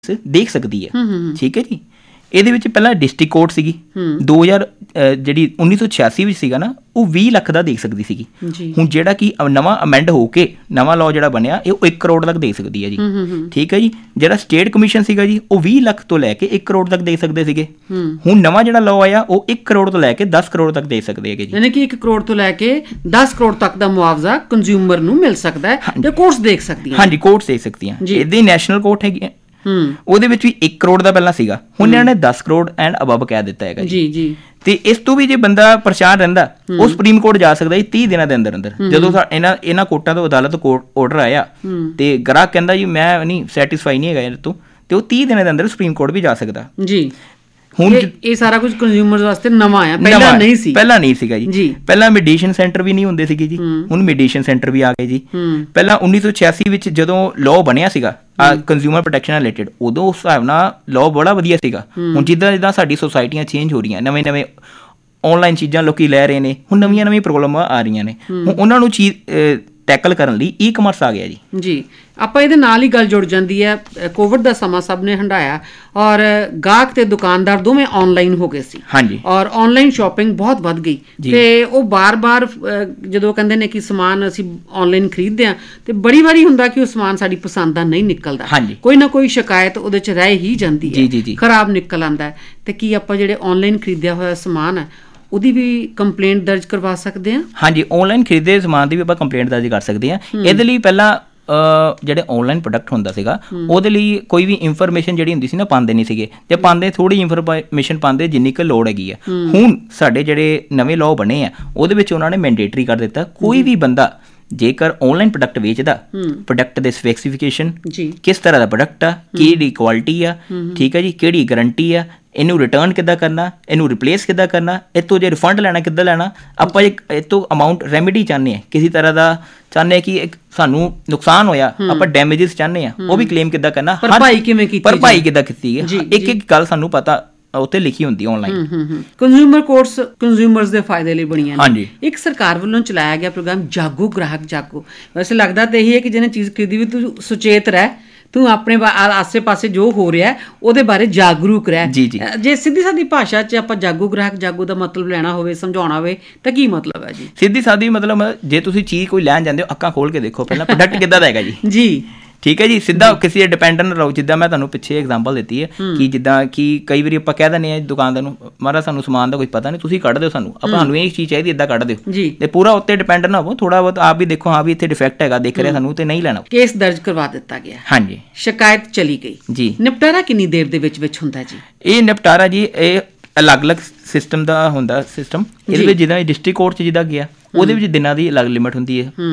ਦੇਖ ਸਕਦੀ ਹੈ। ਠੀਕ ਹੈ ਜੀ। ਇਹਦੇ ਵਿੱਚ ਪਹਿਲਾਂ ਡਿਸਟ੍ਰਿਕਟ ਕੋਰਟ ਸੀਗੀ 2000 ਜਿਹੜੀ 1986 ਵਿੱਚ ਸੀਗਾ ਨਾ, ਉਹ 20 ਲੱਖ ਦਾ ਦੇਖ ਸਕਦੀ ਸੀਗੀ। ਹੁਣ ਜਿਹੜਾ ਕਿ ਨਵਾਂ ਅਮੈਂਡ ਹੋ ਕੇ ਨਵਾਂ ਲਾਅ ਜਿਹੜਾ ਬਣਿਆ, ਇਹ 1 ਕਰੋੜ ਤੱਕ ਦੇ ਸਕਦੀ ਹੈ ਜੀ। ਠੀਕ ਹੈ ਜੀ। ਜਿਹੜਾ ਸਟੇਟ ਕਮਿਸ਼ਨ ਸੀਗਾ ਜੀ, ਉਹ 20 ਲੱਖ ਤੋਂ ਲੈ ਕੇ 1 ਕਰੋੜ ਤੱਕ ਦੇ ਸਕਦੇ ਸੀਗੇ। ਹੁਣ ਨਵਾਂ ਜਿਹੜਾ ਲਾਅ ਆਇਆ, ਉਹ 1 ਕਰੋੜ ਤੋਂ ਲੈ ਕੇ 10 ਕਰੋੜ ਤੱਕ ਦੇ ਸਕਦੇ ਹੈਗੇ ਜੀ। ਯਾਨੀ ਕਿ 1 ਕਰੋੜ ਤੋਂ ਲੈ ਕੇ 10 ਕਰੋੜ ਤੱਕ ਦਾ ਮੁਆਵਜ਼ਾ ਕੰਜ਼ਿਊਮਰ ਨੂੰ ਮਿਲ ਸਕਦਾ ਹੈ ਤੇ ਕੋਰਟਸ ਦੇਖ ਸਕਦੀਆਂ। ਹਾਂਜੀ, ਕੋਰਟਸ ਦੇਖ ਸਕਦੀਆਂ। ਇਹਦੀ ਨੈਸ਼ਨਲ ਕੋਰਟ ਹੈਗੀ ਹੈ, ਉਹਦੇ ਵਿੱਚ ਵੀ 1 ਕਰੋੜ ਦਾ ਪਹਿਲਾਂ ਸੀਗਾ, ਹੁਣ ਇਹਨਾਂ ਨੇ 10 ਕਰੋੜ ਐਂਡ ਅਬਵ ਕਹਿ ਦਿੱਤਾ ਹੈਗਾ ਜੀ। ਤੇ ਇਸ ਤੋਂ ਵੀ ਜੇ ਬੰਦਾ ਪਰੇਸ਼ਾਨ ਰਹਿੰਦਾ, ਉਹ ਸੁਪਰੀਮ ਕੋਰਟ ਜਾ ਸਕਦਾ ਜੀ 30 ਦਿਨਾਂ ਦੇ ਅੰਦਰ ਅੰਦਰ। ਜਦੋਂ ਇਹਨਾਂ ਕੋਰਟਾਂ ਤੋਂ ਅਦਾਲਤ ਕੋਰਟ ਆਰਡਰ ਆਇਆ ਤੇ ਗ੍ਰਾਹਕ ਕਹਿੰਦਾ ਜੀ ਮੈਂ ਨਹੀਂ ਸੈਟਿਸਫਾਈ ਨਹੀਂ ਹੈਗਾ ਇਹਦੇ ਤੋਂ, ਤੇ ਉਹ 30 ਦਿਨਾਂ ਦੇ ਅੰਦਰ ਸੁਪਰੀਮ ਕੋਰਟ ਵੀ ਜਾ ਸਕਦਾ ਜੀ। ਹੁਣ ਇਹ ਸਾਰਾ ਕੁਝ ਕੰਜ਼ਿਊਮਰ ਵਾਸਤੇ ਨਵਾਂ ਆ, ਪਹਿਲਾਂ ਨਹੀਂ ਸੀਗਾ ਜੀ। ਪਹਿਲਾਂ ਮੈਡੀਏਸ਼ਨ ਸੈਂਟਰ ਵੀ ਨਹੀਂ ਹੁੰਦੇ ਸੀਗੇ ਜੀ, ਹੁਣ ਮੈਡੀਏਸ਼ਨ ਸੈਂਟਰ ਵੀ ਆ ਗਏ ਜੀ। ਪਹਿਲਾਂ 1986 ਵਿੱਚ ਜਦੋਂ ਲਾਅ ਬਣਿਆ ਸੀਗਾ ਕੰਜ਼ਿਊਮਰ ਪ੍ਰੋਟੈਕਸ਼ਨ ਨਾਲ ਰਿਲੇਟਡ, ਉਦੋਂ ਉਸ ਹਿਸਾਬ ਨਾਲ ਲਾਅ ਬੜਾ ਵਧੀਆ ਸੀਗਾ। ਹੁਣ ਜਿੱਦਾਂ ਸਾਡੀ ਸੁਸਾਇਟੀਆਂ ਚੇਂਜ ਹੋ ਰਹੀਆਂ, ਨਵੇਂ ਆਨਲਾਈਨ ਚੀਜ਼ਾਂ ਲੋਕੀ ਲੈ ਰਹੇ ਨੇ, ਹੁਣ ਨਵੀਆਂ ਪ੍ਰੋਬਲਮਾਂ ਆ ਰਹੀਆਂ ਨੇ, ਹੁਣ ਉਹਨਾਂ ਨੂੰ ਚੀਜ਼ ਟੈਕਲ ਕਰਨ ਲਈ ਈ-ਕਮਰਸ ਆ ਗਿਆ ਜੀ। ਆਪਾਂ ਇਹਦੇ ਨਾਲ ਹੀ ਗੱਲ ਜੁੜ ਜਾਂਦੀ ਹੈ, ਕੋਵਿਡ ਦਾ ਸਮਾਂ ਸਭ ਨੇ ਹੰਢਾਇਆ ਔਰ ਗਾਹਕ ਤੇ ਦੁਕਾਨਦਾਰ ਦੋਵੇਂ ਆਨਲਾਈਨ ਹੋ ਗਏ ਸੀ। ਹਾਂਜੀ। ਔਰ ਆਨਲਾਈਨ ਸ਼ਾਪਿੰਗ ਬਹੁਤ ਵੱਧ ਗਈ ਤੇ ਉਹ ਬਾਰ-ਬਾਰ ਜਦੋਂ ਕਹਿੰਦੇ ਨੇ ਕਿ ਸਮਾਨ ਅਸੀਂ ਆਨਲਾਈਨ ਖਰੀਦਦੇ ਹਾਂ ਤੇ ਬੜੀ ਵਾਰੀ ਹੁੰਦਾ ਕਿ ਉਹ ਸਮਾਨ ਸਾਡੀ ਪਸੰਦ ਦਾ ਨਹੀਂ ਨਿਕਲਦਾ, ਕੋਈ ਨਾ ਕੋਈ ਸ਼ਿਕਾਇਤ ਉਹਦੇ 'ਚ ਰਹਿ ਹੀ ਜਾਂਦੀ ਹੈ, ਖਰਾਬ ਨਿਕਲ ਆਉਂਦਾ ਹੈ। ਤੇ ਕੀ ਆਪਾਂ ਜਿਹੜੇ ਆਨਲਾਈਨ ਖਰੀਦਿਆ ਹੋਇਆ ਸਮਾਨ ਹੈ ਉਹਦੀ ਵੀ ਕੰਪਲੇਂਟ ਦਰਜ ਕਰਵਾ ਸਕਦੇ ਹਾਂ? ਹਾਂਜੀ, ਆਨਲਾਈਨ ਖਰੀਦੇ ਸਮਾਨ ਦੀ ਵੀ ਆਪਾਂ ਕੰਪਲੇਂਟ ਦਰਜ ਕਰ ਸਕਦੇ ਹਾਂ। ਇਹਦੇ ਲਈ ਪਹਿਲਾਂ ਜਿਹੜੇ ਆਨਲਾਈਨ ਪ੍ਰੋਡਕਟ ਹੁੰਦਾ ਸੀਗਾ, ਉਹਦੇ ਲਈ ਕੋਈ ਵੀ ਇਨਫੋਰਮੇਸ਼ਨ ਜਿਹੜੀ ਹੁੰਦੀ ਸੀ ਨਾ, ਪਾਉਂਦੇ ਨਹੀਂ ਸੀਗੇ, ਤੇ ਪਾਉਂਦੇ ਥੋੜੀ ਇਨਫੋਰਮੇਸ਼ਨ ਪਾਉਂਦੇ ਜਿੰਨੀ ਕੁ ਲੋੜ ਹੈਗੀ ਆ। ਹੁਣ ਸਾਡੇ ਜਿਹੜੇ ਨਵੇਂ ਲਾਅ ਬਣੇ ਆ, ਉਹਦੇ ਵਿੱਚ ਉਹਨਾਂ ਨੇ ਮੈਂਡੇਟਰੀ ਕਰ ਦਿੱਤਾ, ਕੋਈ ਵੀ ਬੰਦਾ ਜੇਕਰ ਆਨਲਾਈਨ ਪ੍ਰੋਡਕਟ ਵੇਚਦਾ, ਪ੍ਰੋਡਕਟ ਦੇ ਸਪੈਸੀਫਿਕੇਸ਼ਨ, ਕਿਸ ਤਰ੍ਹਾਂ ਦਾ ਪ੍ਰੋਡਕਟ ਆ, ਕਿਹੜੀ ਕੁਆਲਿਟੀ ਆ, ਠੀਕ ਹੈ ਜੀ, ਕਿਹੜੀ ਗਰੰਟੀ ਆ, ਇਹਨੂੰ ਰਿਟਰਨ ਕਿੱਦਾਂ ਕਰਨਾ, ਇਹਨੂੰ ਰਿਪਲੇਸ ਕਿੱਦਾਂ ਕਰਨਾ, ਇਹ ਤੋਂ ਜੇ ਰਿਫੰਡ ਲੈਣਾ ਕਿੱਦਾਂ ਲੈਣਾ, ਆਪਾਂ ਇਹ ਤੋਂ ਅਮਾਊਂਟ ਰੈਮੀਡੀ ਚਾਹੁੰਦੇ ਹਾਂ, ਕਿਸੇ ਤਰ੍ਹਾਂ ਦਾ ਚਾਹੁੰਦੇ ਹਾਂ ਕਿ ਸਾਨੂੰ ਨੁਕਸਾਨ ਹੋਇਆ, ਆਪਾਂ ਡੈਮੇਜਸ ਚਾਹੁੰਦੇ ਹਾਂ, ਉਹ ਵੀ ਕਲੇਮ ਕਿੱਦਾਂ ਕਰਨਾ, ਭਰਪਾਈ ਕਿੱਦਾਂ ਕੀਤੀ ਹੈ, ਇੱਕ ਗੱਲ ਸਾਨੂੰ ਪਤਾ ਉੱਥੇ ਲਿਖੀ ਹੁੰਦੀ ਆਨਲਾਈਨ। ਕੰਜ਼ਿਊਮਰ ਕੋਰਟਸ ਕੰਜ਼ਿਊਮਰਸ ਦੇ ਫਾਇਦੇ ਲਈ ਬਣੀਆਂ ਨੇ। ਇੱਕ ਸਰਕਾਰ ਵੱਲੋਂ ਚਲਾਇਆ ਗਿਆ ਪ੍ਰੋਗਰਾਮ ਜਾਗੋ ਗ੍ਰਾਹਕ ਜਾਗੋ, ਵੈਸੇ ਲੱਗਦਾ ਤਾਂ ਇਹੀ ਹੈ ਕਿ ਜਿਹਨੇ ਚੀਜ਼ ਖਰੀਦੀ ਵੀ ਤੂੰ ਸੁਚੇਤ ਰਹਿ, ਤੂੰ ਆਪਣੇ ਆਸੇ ਪਾਸੇ ਜੋ ਹੋ ਰਿਹਾ ਉਹਦੇ ਬਾਰੇ ਜਾਗਰੂਕ ਰਹਿ। ਜੇ ਸਿੱਧੀ ਸਾਦੀ ਭਾਸ਼ਾ 'ਚ ਆਪਾਂ ਜਾਗੋ ਗ੍ਰਾਹਕ ਜਾਗੋ ਦਾ ਮਤਲਬ ਲੈਣਾ ਹੋਵੇ, ਸਮਝਾਉਣਾ ਹੋਵੇ ਤਾਂ ਕੀ ਮਤਲਬ ਹੈ ਜੀ? ਸਿੱਧੀ ਸਾਦੀ ਮਤਲਬ, ਜੇ ਤੁਸੀਂ ਚੀਜ਼ ਕੋਈ ਲੈਣ ਜਾਂਦੇ ਹੋ, ਅੱਖਾਂ ਖੋਲ ਕੇ ਦੇਖੋ ਪਹਿਲਾਂ ਪ੍ਰੋਡਕਟ ਕਿੱਦਾਂ ਦਾ ਹੈਗਾ ਜੀ। ਠੀਕ ਹੈ ਜੀ। ਸਿੱਧਾ ਕਿਸੇ ਦੇ ਡਿਪੈਂਡ ਨਾ ਰਹੋ। ਜਿੱਦਾਂ ਮੈਂ ਤੁਹਾਨੂੰ ਪਿੱਛੇ ਐਗਜ਼ਾਮਪਲ ਦਿੱਤੀ ਹੈ ਕਿ ਜਿੱਦਾਂ ਕਿ ਕਈ ਵਾਰੀ ਆਪਾਂ ਕਹਿ ਦਿੰਦੇ ਹਾਂ ਦੁਕਾਨਦਾਰ ਨੂੰ, ਮਹਾਰਾਜ ਸਾਨੂੰ ਸਮਾਨ ਦਾ ਕੋਈ ਪਤਾ ਨਹੀਂ, ਤੁਸੀਂ ਕੱਢ ਦਿਓ, ਸਾਨੂੰ ਇਹ ਚੀਜ਼ ਚਾਹੀਦੀ, ਇੱਦਾਂ ਕੱਢ ਦਿਓ। ਤੇ ਪੂਰਾ ਉੱਤੇ ਡਿਪੈਂਡ ਨਾ ਹੋਵੋ, ਥੋੜਾ ਬਹੁਤ ਆਪ ਵੀ ਦੇਖੋ, ਹਾਂ ਵੀ ਇੱਥੇ ਡਿਫੈਕਟ ਹੈਗਾ, ਦਿਖ ਰਿਹਾ ਸਾਨੂੰ, ਤੇ ਨਹੀਂ ਲੈਣਾ। ਕੇਸ ਦਰਜ ਕਰਵਾ ਦਿੱਤਾ ਗਿਆ। ਹਾਂਜੀ, ਸ਼ਿਕਾਇਤ ਚਲੀ ਗਈ ਜੀ। ਨਿਪਟਾਰਾ ਕਿੰਨੀ ਦੇਰ ਦੇ ਵਿੱਚ ਹੁੰਦਾ ਜੀ? ਇਹ ਨਿਪਟਾਰਾ ਜੀ ਇਹ ਅਲੱਗ-ਅਲੱਗ ਸਿਸਟਮ ਦਾ ਹੁੰਦਾ ਸਿਸਟਮ। ਇਹਦੇ ਵਿੱਚ ਜਿੱਦਾਂ ਡਿਸਟ੍ਰਿਕਟ ਕੋਰਟ 'ਚ ਜਿੱਦਾਂ ਗਿਆ, ਉਹਦੇ ਵਿੱਚ ਦਿਨਾਂ ਦੀ ਅਲੱਗ ਲਿਮਿਟ ਹੁੰਦੀ ਹੈ,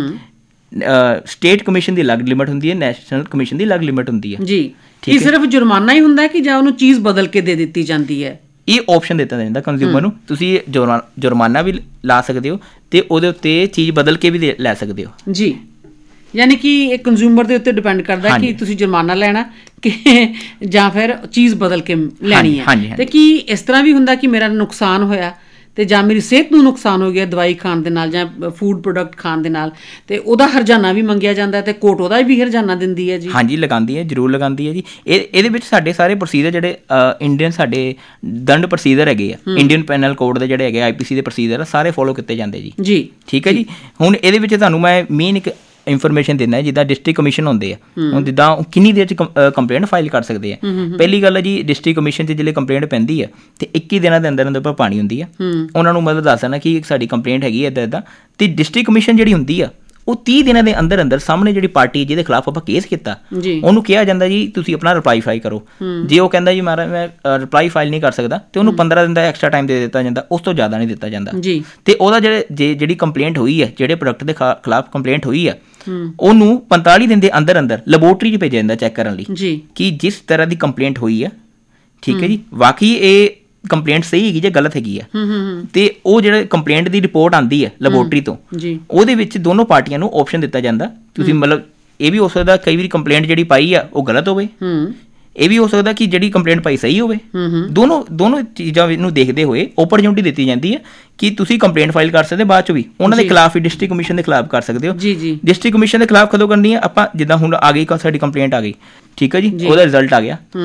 ਸਟੇਟ ਕਮਿਸ਼ਨ ਦੀ ਅਲੱਗ ਲਿਮਿਟ ਹੁੰਦੀ ਹੈ, ਨੈਸ਼ਨਲ ਕਮਿਸ਼ਨ ਦੀ ਅਲੱਗ ਲਿਮਿਟ ਹੁੰਦੀ ਹੈ ਜੀ। ਇਹ ਸਿਰਫ ਜੁਰਮਾਨਾ ਹੀ ਹੁੰਦਾ ਕਿ ਜਾਂ ਉਹਨੂੰ ਚੀਜ਼ ਬਦਲ ਕੇ ਦੇ ਦਿੱਤੀ ਜਾਂਦੀ ਹੈ? ਇਹ ਆਪਸ਼ਨ ਦਿੱਤਾ ਜਾਂਦਾ ਕੰਜ਼ਿਊਮਰ ਨੂੰ, ਤੁਸੀਂ ਜੁਰਮਾਨਾ ਵੀ ਲਾ ਸਕਦੇ ਹੋ ਤੇ ਉਹਦੇ ਉੱਤੇ ਚੀਜ਼ ਬਦਲ ਕੇ ਵੀ ਲੈ ਸਕਦੇ ਹੋ ਜੀ। ਯਾਨੀ ਕਿ ਇਹ ਕੰਜ਼ਿਊਮਰ ਦੇ ਉੱਤੇ ਡਿਪੈਂਡ ਕਰਦਾ ਕਿ ਤੁਸੀਂ ਜੁਰਮਾਨਾ ਲੈਣਾ ਕਿ ਜਾਂ ਫਿਰ ਚੀਜ਼ ਬਦਲ ਕੇ ਲੈਣੀ ਹੈ। ਤੇ ਕੀ ਇਸ ਤਰ੍ਹਾਂ ਵੀ ਹੁੰਦਾ ਕਿ ਮੇਰਾ ਨੁਕਸਾਨ ਹੋਇਆ ਤੇ ਜਾਂ ਮੇਰੀ ਸਿਹਤ ਨੂੰ ਨੁਕਸਾਨ ਹੋ ਗਿਆ ਦਵਾਈ ਖਾਣ ਦੇ ਨਾਲ ਜਾਂ ਫੂਡ ਪ੍ਰੋਡਕਟ ਖਾਣ ਦੇ ਨਾਲ, ਤੇ ਉਹਦਾ ਹਰਜਾਨਾ ਵੀ ਮੰਗਿਆ ਜਾਂਦਾ ਤੇ ਕੋਰਟ ਉਹਦਾ ਵੀ ਹਰਜਾਨਾ ਦਿੰਦੀ ਹੈ ਜੀ? ਹਾਂਜੀ, ਲਗਾਉਂਦੀ ਹੈ, ਜ਼ਰੂਰ ਲਗਾਉਂਦੀ ਹੈ ਜੀ। ਇਹਦੇ ਵਿੱਚ ਸਾਡੇ ਸਾਰੇ ਪ੍ਰੋਸੀਜਰ ਜਿਹੜੇ ਇੰਡੀਅਨ ਸਾਡੇ ਦੰਡ ਪ੍ਰੋਸੀਜਰ ਹੈਗੇ ਆ, ਇੰਡੀਅਨ ਪੈਨਲ ਕੋਡ ਦੇ ਜਿਹੜੇ ਹੈਗੇ IPC ਦੇ ਪ੍ਰੋਸੀਜਰ, ਸਾਰੇ ਫੋਲੋ ਕੀਤੇ ਜਾਂਦੇ ਜੀ। ਠੀਕ ਹੈ ਜੀ। ਹੁਣ ਇਹਦੇ ਵਿੱਚ ਤੁਹਾਨੂੰ ਮੈਂ ਮੇਨ ਇੱਕ ਇਨਫੋਰਮੇਸ਼ਨ ਦਿੰਦਾ, ਜਿੱਦਾਂ ਡਿਸਟ੍ਰਿਕਟ ਕਮਿਸ਼ਨ ਹੁੰਦੇ ਆ, ਹੁਣ ਜਿੱਦਾਂ ਕਿੰਨੀ ਦੇਰ 'ਚ ਕੰਪਲੇਂਟ ਫਾਈਲ ਕਰ ਸਕਦੇ ਆ। ਪਹਿਲੀ ਗੱਲ ਹੈ ਜੀ, ਡਿਸਟ੍ਰਿਕਟ ਕਮਿਸ਼ਨ 'ਚ ਜਿਹੜੇ ਕੰਪਲੇਂਟ ਪੈਂਦੀ ਆ ਤੇ 21 ਦਿਨਾਂ ਦੇ ਅੰਦਰ ਅੰਦਰ ਪਾਣੀ ਹੁੰਦੀ ਆ, ਉਹਨਾਂ ਨੂੰ ਮਤਲਬ ਦੱਸ ਦੇਣਾ ਕਿ ਸਾਡੀ ਕੰਪਲੇਂਟ ਹੈਗੀ ਇੱਦਾਂ ਇੱਦਾਂ। ਤੇ ਡਿਸਟ੍ਰਿਕਟ ਕਮਿਸ਼ਨ ਜਿਹੜੀ ਹੁੰਦੀ ਆ, ਉਹ 30 ਦਿਨਾਂ ਦੇ ਅੰਦਰ ਅੰਦਰ ਸਾਹਮਣੇ ਜਿਹੜੀ ਪਾਰਟੀ ਜਿਹਦੇ ਖਿਲਾਫ ਆਪਾਂ ਕੇਸ ਕੀਤਾ, ਉਹਨੂੰ ਕਿਹਾ ਜਾਂਦਾ ਜੀ ਤੁਸੀਂ ਆਪਣਾ ਰਿਪਲਾਈ ਫਾਈਲ ਕਰੋ। ਜੇ ਉਹ ਕਹਿੰਦਾ ਜੀ ਮੈਂ ਰਿਪਲਾਈ ਫਾਈਲ ਨਹੀਂ ਕਰ ਸਕਦਾ, ਤੇ ਉਹਨੂੰ 15 ਦਿਨ ਦਾ ਐਕਸਟਰਾ ਟਾਈਮ ਦੇ ਦਿੱਤਾ ਜਾਂਦਾ, ਉਸ ਤੋਂ ਜ਼ਿਆਦਾ ਨਹੀਂ ਦਿੱਤਾ ਜਾਂਦਾ। ਤੇ ਉਹਦਾ ਜਿਹੜੀ ਕੰਪਲੇਂਟ ਹੋਈ ਹੈ, ਜਿਹੜੇ ਪ੍ਰੋਡਕਟ ਦੇ ਖਿਲਾਫ ਕੰਪਲੇਂਟ ਹੋਈ ਆ, ਉਹਨੂੰ 45 ਦਿਨ ਦੇ ਅੰਦਰ ਅੰਦਰ ਲੈਬੋਰਟਰੀ 'ਚ ਭੇਜਿਆ ਜਾਂਦਾ ਚੈੱਕ ਕਰਨ ਲਈ ਕਿ ਜਿਸ ਤਰ੍ਹਾਂ ਦੀ ਕੰਪਲੇਂਟ ਹੋਈ ਆ, ਠੀਕ ਹੈ ਜੀ, ਵਾਕਈ ਇਹ ਕੰਪਲੇਂਟ ਸਹੀ ਹੈਗੀ ਜਾਂ ਗਲਤ ਹੈਗੀ ਆ। ਤੇ ਉਹ ਜਿਹੜਾ ਕੰਪਲੇਂਟ ਦੀ ਰਿਪੋਰਟ ਆਉਂਦੀ ਹੈ ਲੈਬੋਰਟਰੀ ਤੋਂ, ਉਹਦੇ ਵਿੱਚ ਦੋਨੋਂ ਪਾਰਟੀਆਂ ਨੂੰ ਆਪਸ਼ਨ ਦਿੱਤਾ ਜਾਂਦਾ, ਤੁਸੀਂ ਮਤਲਬ ਇਹ ਵੀ ਹੋ ਸਕਦਾ ਕਈ ਵਾਰੀ ਕੰਪਲੇਂਟ ਜਿਹੜੀ ਪਾਈ ਆ ਉਹ ਗਲਤ ਹੋਵੇ, ਇਹ ਵੀ ਹੋ ਸਕਦਾ ਕਿ ਜਿਹੜੀ ਕੰਪਲੇਂਟ ਪਾਈ ਸਹੀ ਹੋਵੇ। ਦੋਨੋਂ ਚੀਜ਼ਾਂ ਨੂੰ ਦੇਖਦੇ ਹੋਏ ਓਪਰਚੁਨਿਟੀ ਦਿੱਤੀ ਜਾਂਦੀ ਹੈ ਕਿ ਤੁਸੀਂ ਕੰਪਲੇਂਟ ਫਾਈਲ ਕਰ ਸਕਦੇ, ਬਾਅਦ 'ਚ ਵੀ ਉਹਨਾਂ ਦੇ ਖਿਲਾਫ ਹੀ ਡਿਸਟ੍ਰਿਕਟ ਕਮਿਸ਼ਨ ਦੇ ਖਿਲਾਫ ਕਰ ਸਕਦੇ ਹੋ। ਡਿਸਟ੍ਰਿਕਟ ਕਮਿਸ਼ਨ ਦੇ ਖਿਲਾਫ ਕਦੋਂ ਕਰਨੀ ਹੈ? ਆਪਾਂ ਜਿੱਦਾਂ ਹੁਣ ਆ ਗਈ ਸਾਡੀ ਕੰਪਲੇਂਟ ਆ ਗਈ, ਠੀਕ ਹੈ ਜੀ, ਉਹਦਾ ਰਿਜ਼ਲਟ ਆ ਗਿਆ,